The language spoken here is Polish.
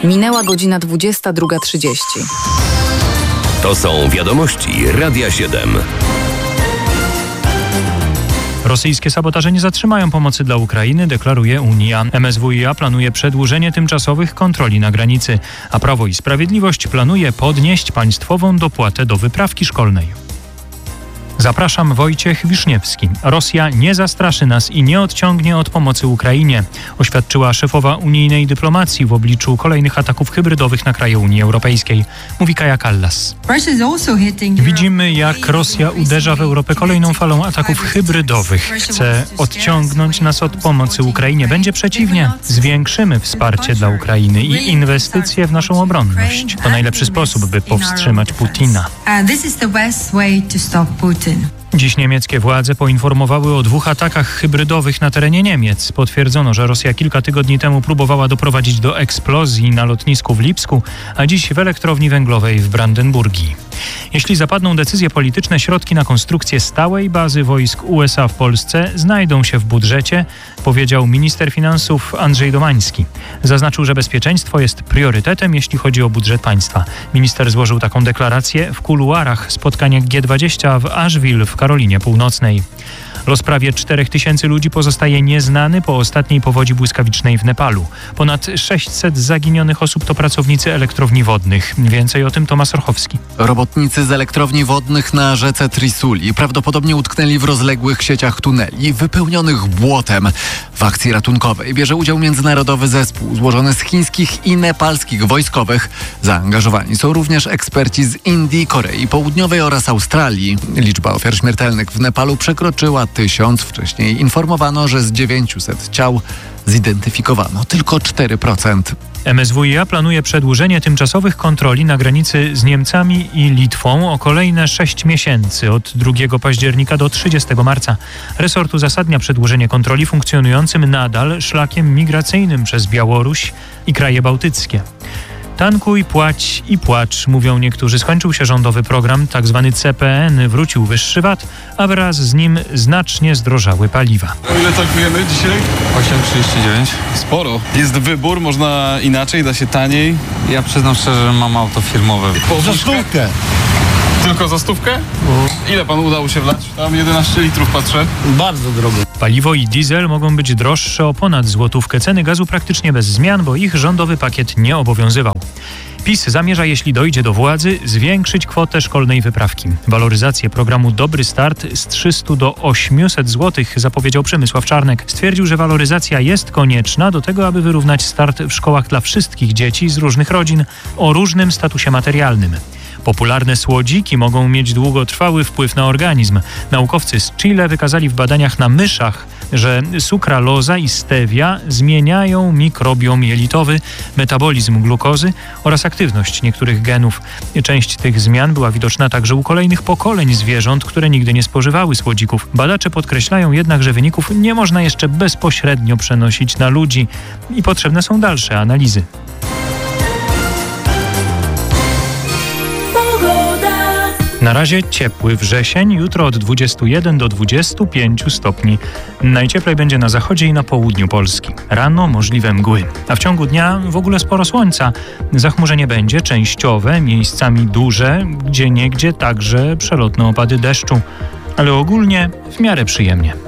Minęła godzina 22:30. To są wiadomości Radia 7. Rosyjskie sabotaże nie zatrzymają pomocy dla Ukrainy, deklaruje Unia. MSWiA planuje przedłużenie tymczasowych kontroli na granicy, a Prawo i Sprawiedliwość planuje podnieść państwową dopłatę do wyprawki szkolnej. Zapraszam, Wojciech Wiszniewski. Rosja nie zastraszy nas i nie odciągnie od pomocy Ukrainie, oświadczyła szefowa unijnej dyplomacji w obliczu kolejnych ataków hybrydowych na kraje Unii Europejskiej. Mówi Kaja Kallas. Widzimy, jak Rosja uderza w Europę kolejną falą ataków hybrydowych. Chce odciągnąć nas od pomocy Ukrainie. Będzie przeciwnie. Zwiększymy wsparcie dla Ukrainy i inwestycje w naszą obronność. To najlepszy sposób, by powstrzymać Putina. Dziś niemieckie władze poinformowały o 2 atakach hybrydowych na terenie Niemiec. Potwierdzono, że Rosja kilka tygodni temu próbowała doprowadzić do eksplozji na lotnisku w Lipsku, a dziś w elektrowni węglowej w Brandenburgii. Jeśli zapadną decyzje polityczne, środki na konstrukcję stałej bazy wojsk USA w Polsce znajdą się w budżecie, powiedział minister finansów Andrzej Domański. Zaznaczył, że bezpieczeństwo jest priorytetem, jeśli chodzi o budżet państwa. Minister złożył taką deklarację w kuluarach spotkania G20 w Asheville w Karolinie Północnej. Los prawie 4000 ludzi pozostaje nieznany po ostatniej powodzi błyskawicznej w Nepalu. Ponad 600 zaginionych osób to pracownicy elektrowni wodnych. Więcej o tym Tomasz Orchowski. Robotnicy z elektrowni wodnych na rzece Trisuli prawdopodobnie utknęli w rozległych sieciach tuneli wypełnionych błotem. W akcji ratunkowej bierze udział międzynarodowy zespół złożony z chińskich i nepalskich wojskowych. Zaangażowani są również eksperci z Indii, Korei Południowej oraz Australii. Liczba ofiar śmiertelnych w Nepalu przekroczyła 1000. Wcześniej informowano, że z 900 ciał zidentyfikowano tylko 4%. MSWiA planuje przedłużenie tymczasowych kontroli na granicy z Niemcami i Litwą o kolejne 6 miesięcy, od 2 października do 30 marca. Resort uzasadnia przedłużenie kontroli funkcjonującym nadal szlakiem migracyjnym przez Białoruś i kraje bałtyckie. Tankuj, płać i płacz, mówią niektórzy. Skończył się rządowy program, tzw. CPN, wrócił wyższy VAT, a wraz z nim znacznie zdrożały paliwa. Ile tankujemy dzisiaj? 8,39. Sporo. Jest wybór, można inaczej, da się taniej. Ja przyznam szczerze, że mam auto firmowe. Za stówkę. Tylko za stówkę? Ile panu udało się wlać? Tam 11 litrów patrzę. Bardzo drogo. Paliwo i diesel mogą być droższe o ponad złotówkę. Ceny gazu praktycznie bez zmian, bo ich rządowy pakiet nie obowiązywał. PiS zamierza, jeśli dojdzie do władzy, zwiększyć kwotę szkolnej wyprawki. Waloryzację programu Dobry Start z 300 do 800 zł zapowiedział Przemysław Czarnek. Stwierdził, że waloryzacja jest konieczna do tego, aby wyrównać start w szkołach dla wszystkich dzieci z różnych rodzin o różnym statusie materialnym. Popularne słodziki mogą mieć długotrwały wpływ na organizm. Naukowcy z Chile wykazali w badaniach na myszach, że sukraloza i stevia zmieniają mikrobiom jelitowy, metabolizm glukozy oraz aktywność niektórych genów. Część tych zmian była widoczna także u kolejnych pokoleń zwierząt, które nigdy nie spożywały słodzików. Badacze podkreślają jednak, że wyników nie można jeszcze bezpośrednio przenosić na ludzi i potrzebne są dalsze analizy. Na razie ciepły wrzesień, jutro od 21 do 25 stopni. Najcieplej będzie na zachodzie i na południu Polski. Rano możliwe mgły, a w ciągu dnia w ogóle sporo słońca. Zachmurzenie będzie częściowe, miejscami duże, gdzieniegdzie także przelotne opady deszczu. Ale ogólnie w miarę przyjemnie.